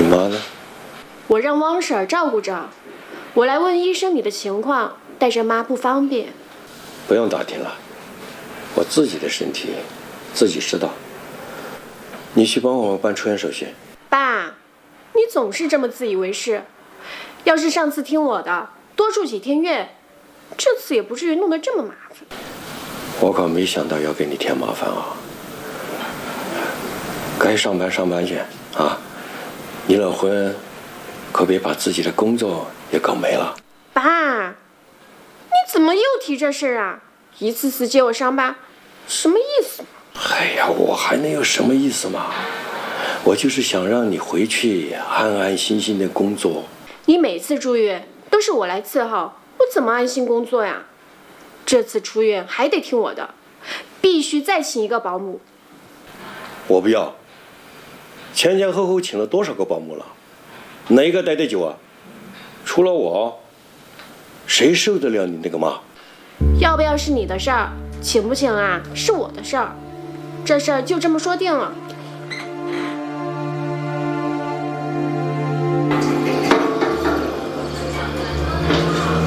妈呢？ 我让汪婶儿照顾着。我来问医生你的情况，带着妈不方便。 不用打听了，我自己的身体自己知道。你去帮我办出院手续。 爸，你总是这么自以为是。要是上次听我的，多住几天院，这次也不至于弄得这么麻烦。 我可没想到要给你添麻烦啊！该上班上班去啊！离了婚，可别把自己的工作也搞没了。 爸，你怎么又提这事儿啊？一次次接我上班，什么意思？ 哎呀，我还能有什么意思嘛？我就是想让你回去安安心心的工作。 你每次住院都是我来伺候，我怎么安心工作呀？这次出院还得听我的，必须再请一个保姆。 我不要。前后请了多少个保姆了，哪个待得久啊？除了我，谁受得了你那个妈？ 要不要是你的事儿，请不请啊是我的事儿，这事儿就这么说定了。